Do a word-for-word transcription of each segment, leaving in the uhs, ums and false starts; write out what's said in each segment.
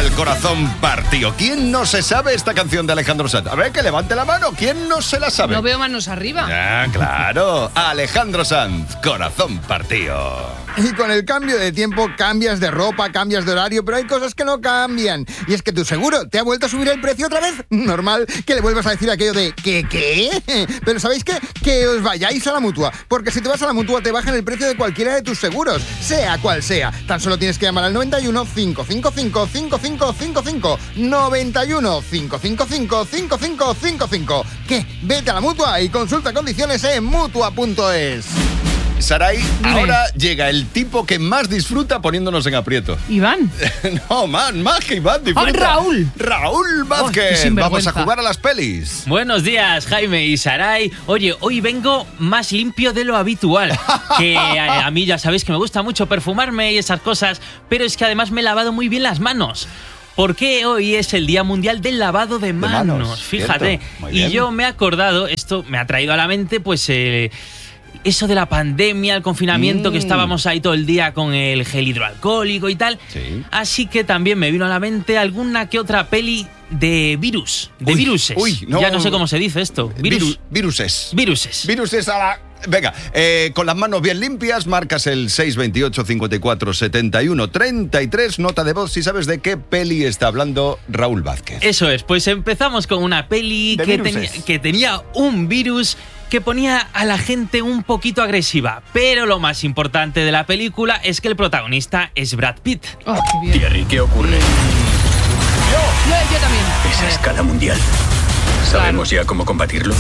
el corazón partido. ¿Quién no se sabe esta canción de Alejandro Sanz? A ver, que levante la mano. ¿Quién no se la sabe? No veo manos arriba. Ah, claro. Alejandro Sanz, corazón partido. Y con el cambio de tiempo cambias de ropa, cambias de horario, pero hay cosas que no cambian. Y es que tu seguro te ha vuelto a subir el precio otra vez. Normal que le vuelvas a decir aquello de ¿qué, qué? Pero ¿sabéis qué? Que os vayáis a la Mutua. Porque si te vas a la Mutua te bajan el precio de cualquiera de tus seguros, sea cual sea. Tan solo tienes que llamar al noventa y uno, cinco cinco cinco, cinco cinco cinco cinco. noventa y uno, cinco cinco cinco, cinco cinco cinco cinco. ¿Qué? Vete a la Mutua y consulta condiciones en mutua punto es. Saray, ahora llega el tipo que más disfruta poniéndonos en aprieto. ¿Iván? No, más, más que Iván disfruta. ¡Oh, Raúl! Raúl Vázquez. Oh, vamos a jugar a las pelis. Buenos días, Jaime y Saray. Oye, hoy vengo más limpio de lo habitual. Que a, a mí ya sabéis que me gusta mucho perfumarme y esas cosas, pero es que además me he lavado muy bien las manos. Porque hoy es el Día Mundial del Lavado de Manos, de manos fíjate. Y yo me he acordado, esto me ha traído a la mente, pues... Eh, eso de la pandemia, el confinamiento, mm. que estábamos ahí todo el día con el gel hidroalcohólico y tal. Sí. Así que también me vino a la mente alguna que otra peli de virus, de uy, viruses. Uy, no. Ya no sé cómo se dice esto. Virus. Viru, viruses. Viruses. Viruses a la... Venga, eh, con las manos bien limpias, marcas el seis veintiocho, cincuenta y cuatro, setenta y uno, treinta y tres, nota de voz si sabes de qué peli está hablando Raúl Vázquez. Eso es, pues empezamos con una peli que, ten, que tenía un virus que ponía a la gente un poquito agresiva. Pero lo más importante de la película es que el protagonista es Brad Pitt. Oh, qué bien. Thierry, ¿qué ocurre? Yo, yo, yo también. Es a escala mundial. ¿Sabemos ya cómo combatirlos?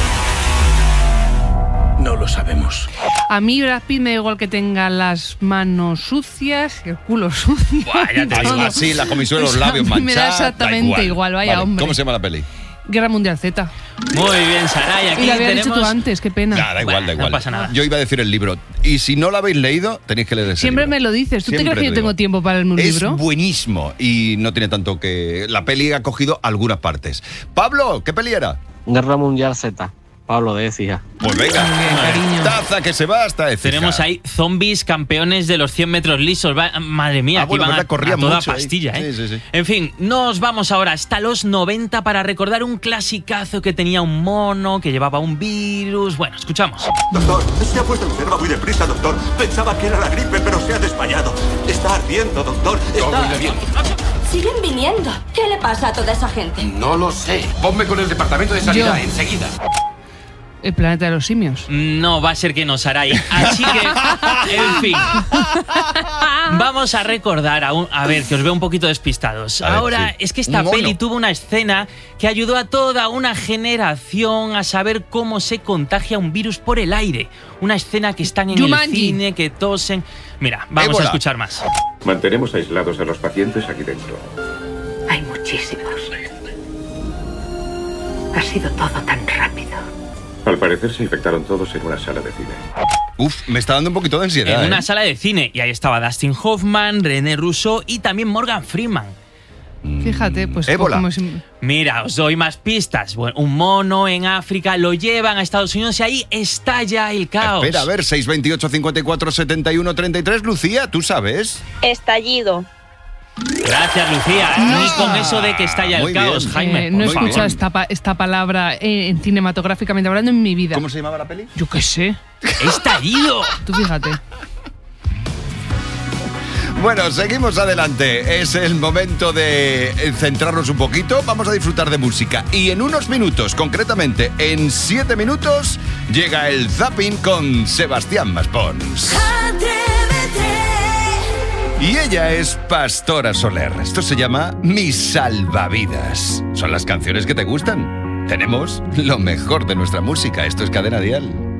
No lo sabemos. A mí Brad Pitt me da igual que tenga las manos sucias, el culo sucio. Buah, ya te digo. Así, la comisión de los labios manchados. Me da exactamente da igual. igual, vaya Vale, hombre. ¿cómo se llama la peli? Guerra Mundial Z. Muy bien, Saray, aquí Y la había tenemos... dicho tú antes, qué pena. Nah, da igual, Bueno, da igual. no pasa nada. Yo iba a decir el libro. Y si no lo habéis leído, tenéis que leer ese Siempre libro. me lo dices. ¿Tú Siempre te crees que yo lo tengo digo. tiempo para leerme un Es libro? buenísimo y no tiene tanto que... La peli ha cogido algunas partes. Pablo, ¿qué peli era? Guerra Mundial Z. Pablo de Écija. Pues venga, Muy bien, cariño. taza que se va hasta Écija. Tenemos ahí zombies campeones de los cien metros lisos. Va, madre mía, Ah, aquí bueno, van verdad, a, corrían a toda mucho ahí. pastilla, ¿eh? Sí, sí, sí. En fin, nos vamos ahora hasta los noventa para recordar un clasicazo que tenía un mono, que llevaba un virus. Bueno, escuchamos. Doctor, se ha puesto enferma muy deprisa, doctor. Pensaba que era la gripe, pero se ha desmayado. Está ardiendo, doctor. Está ardiendo. Siguen viniendo. ¿Qué le pasa a toda esa gente? No lo sé. Ponme con el departamento de sanidad Yo. enseguida. El planeta de los simios. No, va a ser que no, Saray. Así que, en fin. Vamos a recordar, a, un, a ver, que os veo un poquito despistados. A ver, Ahora, sí. es que esta Un mono. peli tuvo una escena que ayudó a toda una generación a saber cómo se contagia un virus por el aire. Una escena que están en Jumanji. el cine, que tosen... Mira, vamos Ébola. a escuchar más. Mantenemos aislados a los pacientes aquí dentro. Hay muchísimos. Ha sido todo tan rápido. Al parecer se infectaron todos en una sala de cine. Uf, me está dando un poquito de ansiedad. En una ¿eh? sala de cine. Y ahí estaba Dustin Hoffman, René Russo y también Morgan Freeman. Fíjate, pues... Ébola. como si- Mira, os doy más pistas. Bueno, un mono en África, lo llevan a Estados Unidos y ahí estalla el caos. Espera, a ver, seis veintiocho, cincuenta y cuatro, setenta y uno, treinta y tres. Lucía, ¿tú sabes? Estallido. Gracias, Lucía. Ni con eso de que estalla Muy el caos, bien. Jaime. Eh, no he Muy escuchado bien. esta, pa- esta palabra eh, en cinematográficamente hablando en mi vida. ¿Cómo se llamaba la peli? Yo qué sé. ¡Estallido! Tú fíjate. Bueno, seguimos adelante. Es el momento de centrarnos un poquito. Vamos a disfrutar de música. Y en unos minutos, concretamente en siete minutos, llega el Zapping con Sebastián Maspons. Y ella es Pastora Soler. Esto se llama Mis Salvavidas. ¿Son las canciones que te gustan? Tenemos lo mejor de nuestra música. Esto es Cadena Dial.